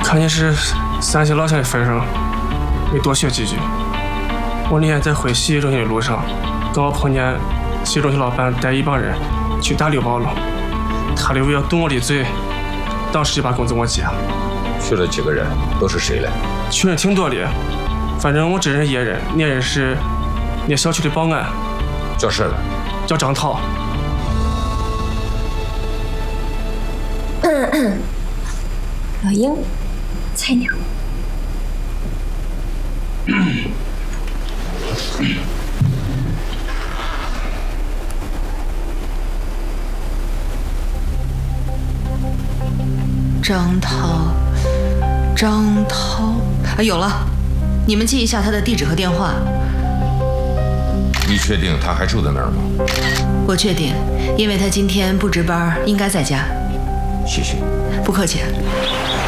看你是陕西老乡的份上，没多学几句。我那天在回洗浴中心的路上，刚好碰见洗浴中心老板带一帮人去打六堡了。他的为了堵我的嘴，当时就把工资给我结了。 去了几个人？都是谁来？ 去人挺多的，反正我只认识一人，那人是那小区的保安。 叫谁来？ 叫张涛。 老鹰，菜鸟。 张涛，有了，你们记一下他的地址和电话。 你确定他还住在那儿吗？ 我确定，因为他今天不值班，应该在家。 谢谢。 不客气。